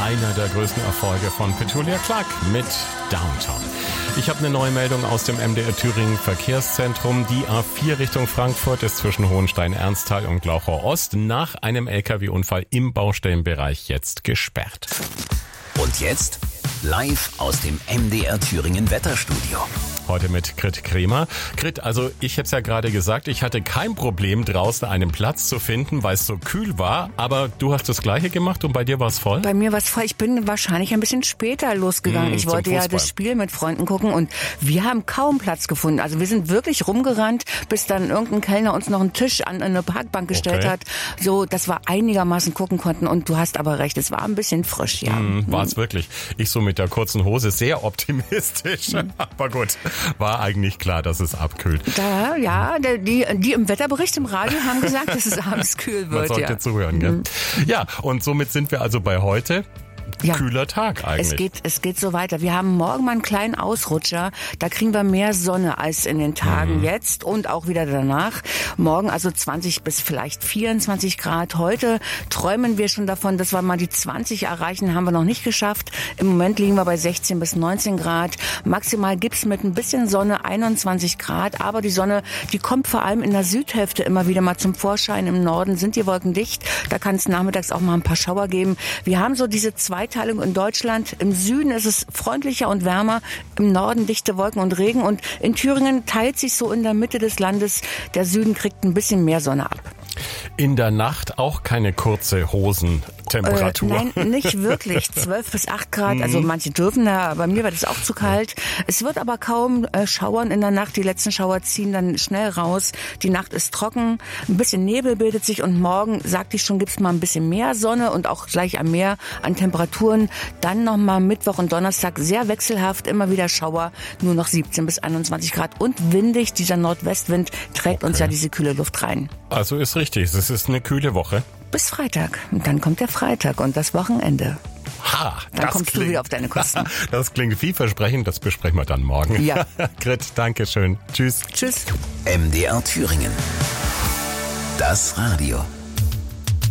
einer der größten Erfolge von Petula Clark mit Downtown. Ich habe eine neue Meldung aus dem MDR Thüringen Verkehrszentrum. Die A4 Richtung Frankfurt ist zwischen Hohenstein-Ernsthal und Glauchau Ost nach einem LKW-Unfall im Baustellenbereich jetzt gesperrt. Und jetzt live aus dem MDR Thüringen Wetterstudio. Heute mit Grit Kremer. Grit, also ich habe es ja gerade gesagt, ich hatte kein Problem draußen einen Platz zu finden, weil es so kühl war, aber du hast das Gleiche gemacht und bei dir war es voll? Bei mir war es voll. Ich bin wahrscheinlich ein bisschen später losgegangen. Ich wollte ja das Spiel mit Freunden gucken und wir haben kaum Platz gefunden. Also wir sind wirklich rumgerannt, bis dann irgendein Kellner uns noch einen Tisch an eine Parkbank gestellt hat, so dass wir einigermaßen gucken konnten. Und du hast aber recht, es war ein bisschen frisch, ja. War es wirklich. Ich so mit der kurzen Hose sehr optimistisch, aber gut. War eigentlich klar, dass es abkühlt. Die im Wetterbericht im Radio haben gesagt, dass es abends kühl wird. Man sollte zuhören, gell? Ja, und somit sind wir also bei heute. Ja. Kühler Tag eigentlich. Es geht so weiter. Wir haben morgen mal einen kleinen Ausrutscher. Da kriegen wir mehr Sonne als in den Tagen jetzt und auch wieder danach. Morgen also 20 bis vielleicht 24 Grad. Heute träumen wir schon davon, dass wir mal die 20 erreichen. Haben wir noch nicht geschafft. Im Moment liegen wir bei 16 bis 19 Grad. Maximal gibt's mit ein bisschen Sonne 21 Grad. Aber die Sonne, die kommt vor allem in der Südhälfte immer wieder mal zum Vorschein. Im Norden sind die Wolken dicht. Da kann es nachmittags auch mal ein paar Schauer geben. Wir haben so diese Zweiteilung in Deutschland. Im Süden ist es freundlicher und wärmer, im Norden dichte Wolken und Regen und in Thüringen teilt sich so in der Mitte des Landes. Der Süden kriegt ein bisschen mehr Sonne ab. In der Nacht auch keine kurze Hosentemperatur? Nein, nicht wirklich. 12 bis 8 Grad, also manche dürfen da, bei mir war das auch zu kalt. Es wird aber kaum schauern in der Nacht. Die letzten Schauer ziehen dann schnell raus. Die Nacht ist trocken, ein bisschen Nebel bildet sich und morgen, sagte ich schon, gibt's mal ein bisschen mehr Sonne und auch gleich am Meer an Temperaturen. Dann nochmal Mittwoch und Donnerstag sehr wechselhaft, immer wieder Schauer, nur noch 17 bis 21 Grad und windig. Dieser Nordwestwind trägt uns ja diese kühle Luft rein. Also ist richtig, es ist eine kühle Woche. Bis Freitag. Und dann kommt der Freitag und das Wochenende. Dann kommst du wieder auf deine Kosten. Das klingt vielversprechend, das besprechen wir dann morgen. Ja. Grit, danke schön. Tschüss. Tschüss. MDR Thüringen. Das Radio.